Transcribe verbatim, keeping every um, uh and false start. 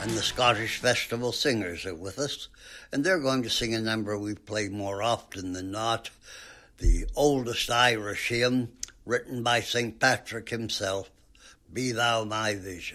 and the Scottish Festival Singers are with us, and they're going to sing a number we've played more often than not, the oldest Irish hymn written by Saint Patrick himself, Be Thou My Vision.